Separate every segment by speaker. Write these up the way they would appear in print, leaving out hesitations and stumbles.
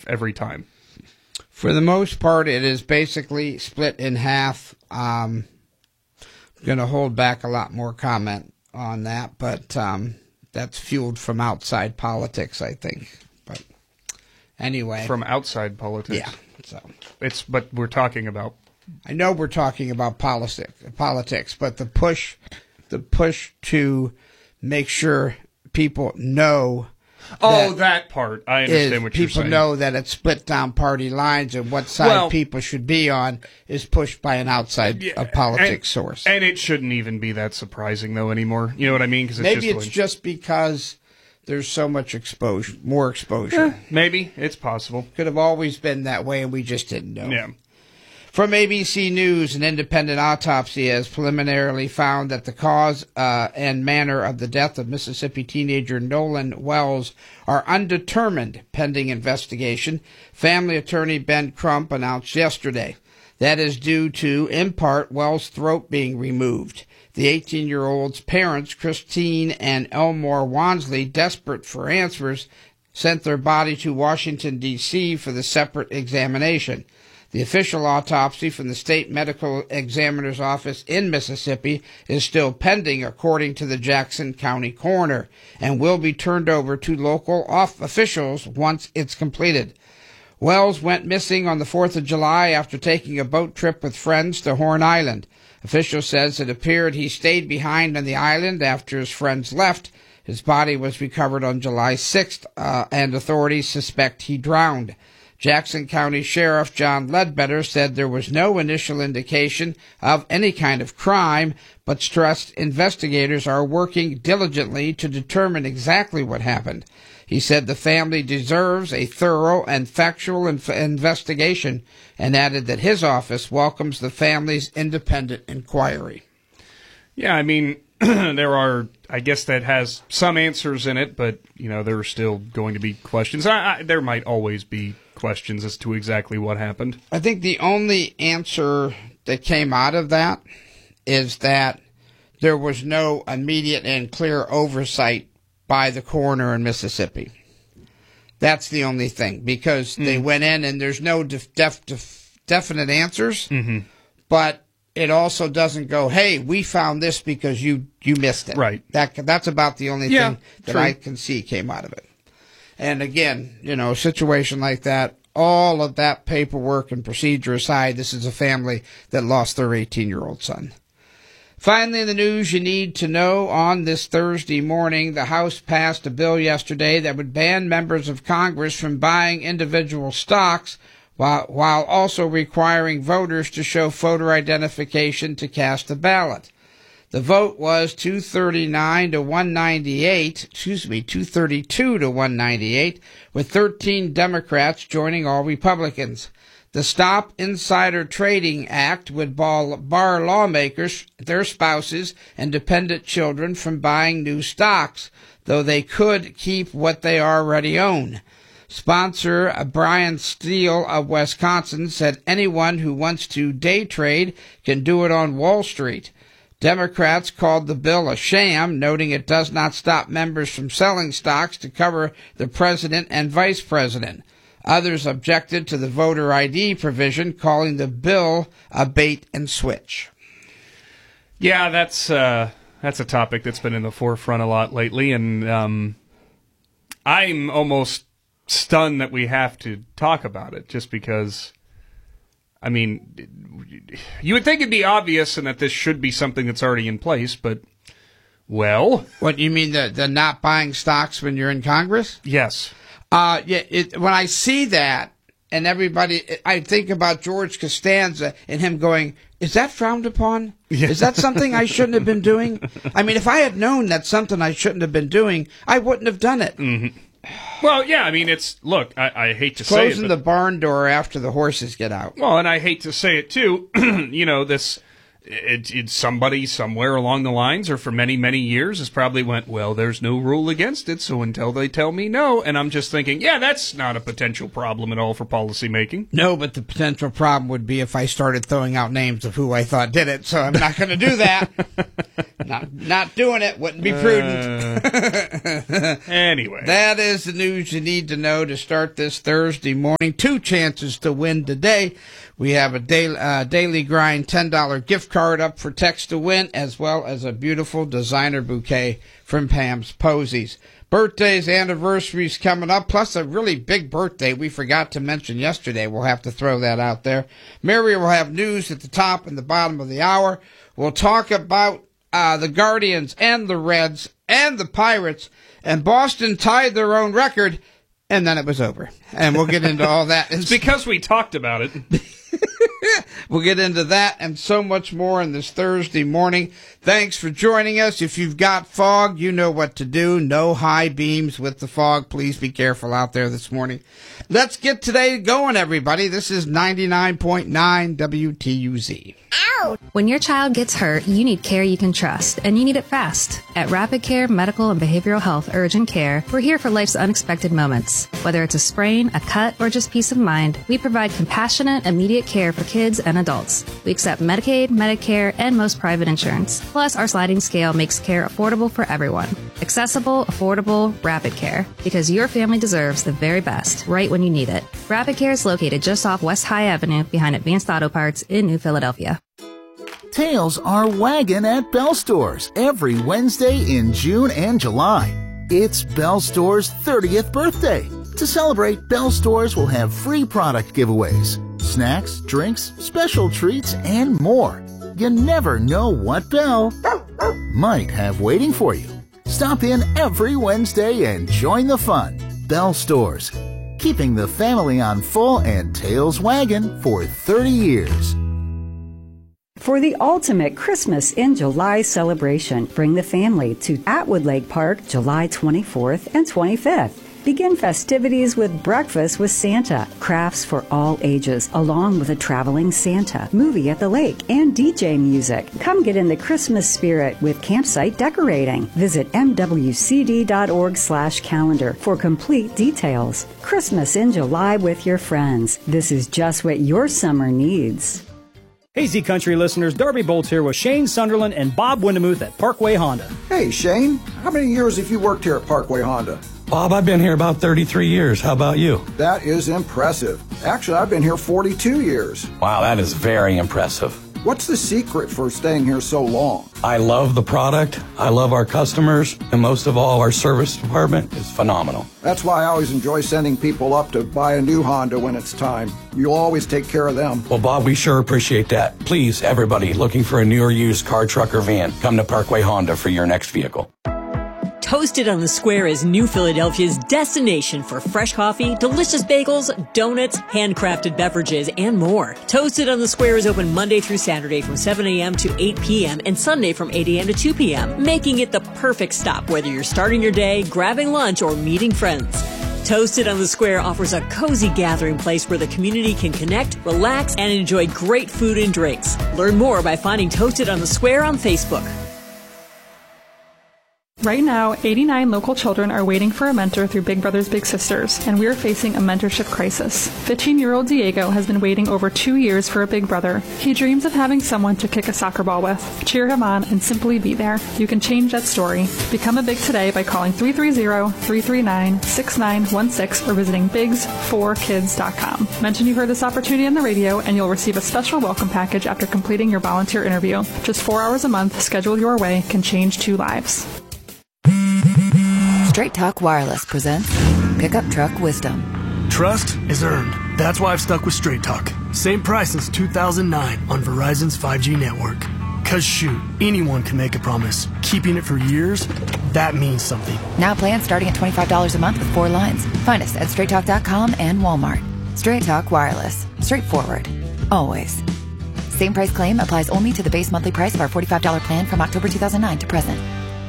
Speaker 1: every time.
Speaker 2: For the most part, it is basically split in half. I'm going to hold back a lot more comment on that, but that's fueled from outside politics, I think. But anyway,
Speaker 1: from outside politics,
Speaker 2: yeah. So
Speaker 1: but we're talking about.
Speaker 2: I know we're talking about politics, but the push to make sure people know.
Speaker 1: That part. I understand what you're saying.
Speaker 2: People know that it's split down party lines and what side people should be on is pushed by an outside politics source.
Speaker 1: And it shouldn't even be that surprising, though, anymore. You know what I mean? Cause
Speaker 2: maybe it's just because there's so much more exposure.
Speaker 1: Maybe. It's possible.
Speaker 2: Could have always been that way and we just didn't know.
Speaker 1: Yeah.
Speaker 2: From ABC News, an independent autopsy has preliminarily found that the cause and manner of the death of Mississippi teenager Nolan Wells are undetermined pending investigation, family attorney Ben Crump announced yesterday. That is due to, in part, Wells' throat being removed. The 18-year-old's parents, Christine and Elmore Wansley, desperate for answers, sent their body to Washington, D.C. for the separate examination. The official autopsy from the state medical examiner's office in Mississippi is still pending, according to the Jackson County coroner, and will be turned over to local officials once it's completed. Wells went missing on the 4th of July after taking a boat trip with friends to Horn Island. Officials says it appeared he stayed behind on the island after his friends left. His body was recovered on July 6th, and authorities suspect he drowned. Jackson County Sheriff John Ledbetter said there was no initial indication of any kind of crime, but stressed investigators are working diligently to determine exactly what happened. He said the family deserves a thorough and factual investigation, and added that his office welcomes the family's independent inquiry.
Speaker 1: Yeah, I mean, I guess that has some answers in it, but, there are still going to be questions. There might always be questions as to exactly what happened.
Speaker 2: I think the only answer that came out of that is that there was no immediate and clear oversight by the coroner in Mississippi. That's the only thing, because they went in and there's no definite answers, but it also doesn't go, hey, we found this because you missed it.
Speaker 1: Right.
Speaker 2: That's about the only thing that I can see came out of it. And again, a situation like that, all of that paperwork and procedure aside, this is a family that lost their 18-year-old son. Finally, in the news you need to know on this Thursday morning, the House passed a bill yesterday that would ban members of Congress from buying individual stocks while also requiring voters to show voter identification to cast a ballot. The vote was 232 to 198, with 13 Democrats joining all Republicans. The Stop Insider Trading Act would bar lawmakers, their spouses, and dependent children from buying new stocks, though they could keep what they already own. Sponsor Brian Steele of Wisconsin said anyone who wants to day trade can do it on Wall Street. Democrats called the bill a sham, noting it does not stop members from selling stocks to cover the president and vice president. Others objected to the voter ID provision, calling the bill a bait and switch.
Speaker 1: Yeah, that's a topic that's been in the forefront a lot lately, and I'm almost stunned that we have to talk about it, just because, I mean, you would think it'd be obvious and that this should be something that's already in place, but, well...
Speaker 2: What, you mean the not buying stocks when you're in Congress?
Speaker 1: Yes.
Speaker 2: When I see that, and everybody, I think about George Costanza and him going, is that frowned upon? Yeah. Is that something I shouldn't have been doing? I mean, if I had known that's something I shouldn't have been doing, I wouldn't have done it.
Speaker 1: Mm-hmm. Well, yeah, I mean, look, I hate to say it.
Speaker 2: Closing the barn door after the horses get out.
Speaker 1: Well, and I hate to say it, too, It's somebody somewhere along the lines, or for many, many years, has probably went, well, there's no rule against it, so until they tell me no. And I'm just thinking, yeah, that's not a potential problem at all for policymaking.
Speaker 2: No, but the potential problem would be if I started throwing out names of who I thought did it, so I'm not going to do that. Not doing it. Wouldn't be prudent.
Speaker 1: Anyway.
Speaker 2: That is the news you need to know to start this Thursday morning. 2 chances to win today. We have a Daily Grind $10 gift card up for text to win, as well as a beautiful designer bouquet from Pam's Posies. Birthdays, anniversaries coming up, plus a really big birthday we forgot to mention yesterday. We'll have to throw that out there. Mary will have news at the top and the bottom of the hour. We'll talk about the Guardians and the Reds and the Pirates, and Boston tied their own record, and then it was over. And we'll get into all that.
Speaker 1: It's because we talked about it.
Speaker 2: We'll get into that and so much more on this Thursday morning. Thanks for joining us. If you've got fog, you know what to do. No high beams with the fog. Please be careful out there this morning. Let's get today going, everybody. This is 99.9 WTUZ.
Speaker 3: Ow! When your child gets hurt, you need care you can trust, and you need it fast. At Rapid Care Medical and Behavioral Health Urgent Care, we're here for life's unexpected moments. Whether it's a sprain, a cut, or just peace of mind, we provide compassionate, immediate care for kids and adults. We accept Medicaid, Medicare, and most private insurance. Plus, our sliding scale makes care affordable for everyone. Accessible, affordable, Rapid Care. Because your family deserves the very best, right when you need it. Rapid Care is located just off West High Avenue behind Advanced Auto Parts in New Philadelphia.
Speaker 4: Tails are wagging at Bell Stores every Wednesday in June and July. It's Bell Stores' 30th birthday. To celebrate, Bell Stores will have free product giveaways, snacks, drinks, special treats, and more. You never know what Bell might have waiting for you. Stop in every Wednesday and join the fun. Bell Stores, keeping the family on full and tails wagging for 30 years.
Speaker 5: For the ultimate Christmas in July celebration, bring the family to Atwood Lake Park July 24th and 25th. Begin festivities with breakfast with Santa, crafts for all ages, along with a traveling Santa, movie at the lake, and DJ music. Come get in the Christmas spirit with campsite decorating. Visit mwcd.org/calendar for complete details. Christmas in July with your friends. This is just what your summer needs.
Speaker 6: Hey Z Country listeners, Darby Bolts here with Shane Sunderland and Bob Windemuth at Parkway Honda.
Speaker 7: Hey Shane, how many years have you worked here at Parkway Honda?
Speaker 8: Bob, I've been here about 33 years. How about you?
Speaker 7: That is impressive. Actually, I've been here 42 years.
Speaker 8: Wow, that is very impressive.
Speaker 7: What's the secret for staying here so long?
Speaker 8: I love the product, I love our customers, and most of all, our service department is phenomenal.
Speaker 7: That's why I always enjoy sending people up to buy a new Honda when it's time. You'll always take care of them.
Speaker 8: Well, Bob, we sure appreciate that. Please, everybody looking for a new or used car, truck, or van, come to Parkway Honda for your next vehicle.
Speaker 9: Toasted on the Square is New Philadelphia's destination for fresh coffee, delicious bagels, donuts, handcrafted beverages, and more. Toasted on the Square is open Monday through Saturday from 7 a.m. to 8 p.m. and Sunday from 8 a.m. to 2 p.m., making it the perfect stop whether you're starting your day, grabbing lunch, or meeting friends. Toasted on the Square offers a cozy gathering place where the community can connect, relax, and enjoy great food and drinks. Learn more by finding Toasted on the Square on Facebook.
Speaker 10: Right now, 89 local children are waiting for a mentor through Big Brothers Big Sisters, and we are facing a mentorship crisis. 15-year-old Diego has been waiting over 2 years for a big brother. He dreams of having someone to kick a soccer ball with. Cheer him on and simply be there. You can change that story. Become a Big today by calling 330-339-6916 or visiting bigs4kids.com. Mention you heard this opportunity on the radio, and you'll receive a special welcome package after completing your volunteer interview. Just 4 hours a month, scheduled your way, can change 2 lives.
Speaker 11: Straight Talk Wireless presents Pickup Truck Wisdom.
Speaker 12: Trust is earned. That's why I've stuck with Straight Talk. Same price since 2009 on Verizon's 5G network. Cause shoot, anyone can make a promise. Keeping it for years, that means something.
Speaker 11: Now plans starting at $25 a month with 4 lines. Find us at StraightTalk.com and Walmart. Straight Talk Wireless. Straightforward. Always. Same price claim applies only to the base monthly price of our $45 plan from October 2009 to present.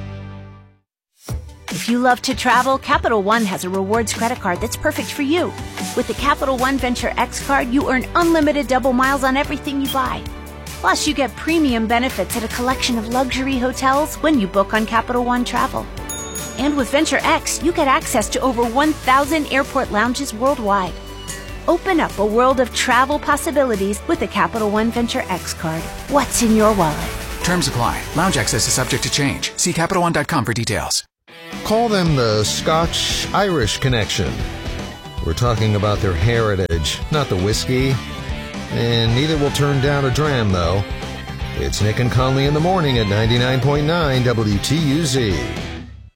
Speaker 13: If you love to travel, Capital One has a rewards credit card that's perfect for you. With the Capital One Venture X card, you earn unlimited double miles on everything you buy. Plus, you get premium benefits at a collection of luxury hotels when you book on Capital One Travel. And with Venture X, you get access to over 1,000 airport lounges worldwide. Open up a world of travel possibilities with the Capital One Venture X card. What's in your wallet?
Speaker 14: Terms apply. Lounge access is subject to change. See CapitalOne.com for details.
Speaker 15: Call them the Scotch-Irish connection. We're talking about their heritage, not the whiskey. And neither will turn down a dram, though. It's Nick and Conley in the morning at 99.9 WTUZ.